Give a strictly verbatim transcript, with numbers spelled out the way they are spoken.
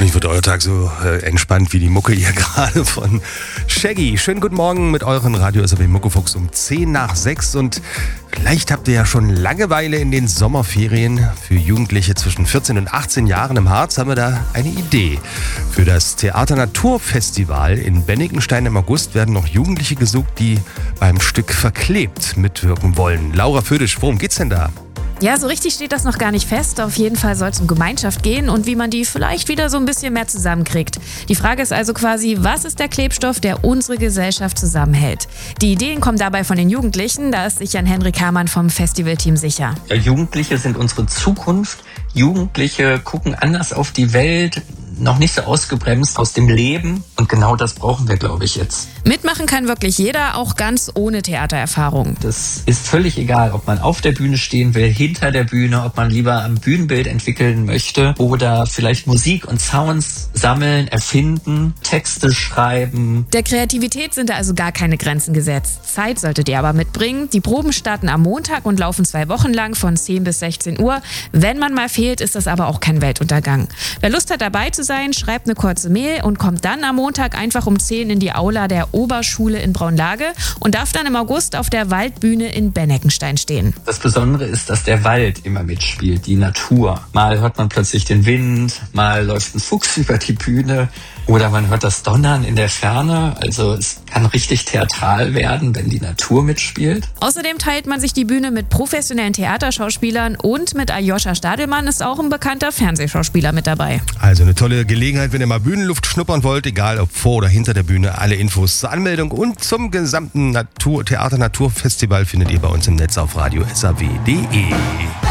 Hoffentlich wird euer Tag so äh, entspannt wie die Mucke hier gerade von Shaggy. Schönen guten Morgen mit euren Radio S R W Muckefuchs um zehn nach sechs und vielleicht habt ihr ja schon Langeweile in den Sommerferien. Für Jugendliche zwischen vierzehn und achtzehn Jahren im Harz haben wir da eine Idee. Für das Theater Naturfestival in Bennigenstein im August werden noch Jugendliche gesucht, die beim Stück Verklebt mitwirken wollen. Laura Födisch, worum geht's denn da? Ja, so richtig steht das noch gar nicht fest. Auf jeden Fall soll es um Gemeinschaft gehen und wie man die vielleicht wieder so ein bisschen mehr zusammenkriegt. Die Frage ist also quasi, was ist der Klebstoff, der unsere Gesellschaft zusammenhält? Die Ideen kommen dabei von den Jugendlichen, da ist sich Jan-Henrik Hermann vom Festivalteam sicher. Ja, Jugendliche sind unsere Zukunft. Jugendliche gucken anders auf die Welt, noch nicht so ausgebremst aus dem Leben. Und genau das brauchen wir, glaube ich, jetzt. Mitmachen kann wirklich jeder, auch ganz ohne Theatererfahrung. Das ist völlig egal, ob man auf der Bühne stehen will, hinter der Bühne, ob man lieber am Bühnenbild entwickeln möchte oder vielleicht Musik und Sounds sammeln, erfinden, Texte schreiben. Der Kreativität sind da also gar keine Grenzen gesetzt. Zeit solltet ihr aber mitbringen. Die Proben starten am Montag und laufen zwei Wochen lang von zehn bis sechzehn Uhr. Wenn man mal fehlt, ist das aber auch kein Weltuntergang. Wer Lust hat, dabei zu sein, schreibt eine kurze Mail und kommt dann am Montag einfach um zehn in die Aula der Oberschule in Braunlage und darf dann im August auf der Waldbühne in Bennigenstein stehen. Das Besondere ist, dass der Wald immer mitspielt, die Natur. Mal hört man plötzlich den Wind, mal läuft ein Fuchs über die Bühne oder man hört das Donnern in der Ferne. Also es kann richtig theatral werden, wenn die Natur mitspielt. Außerdem teilt man sich die Bühne mit professionellen Theaterschauspielern und mit Aljoscha Stadelmann ist auch ein bekannter Fernsehschauspieler mit dabei. Also eine tolle Gelegenheit, wenn ihr mal Bühnenluft schnuppern wollt, egal ob vor oder hinter der Bühne. Alle Infos zur Anmeldung und zum gesamten Natur Theater Naturfestival findet ihr bei uns im Netz auf radio s r w punkt d e.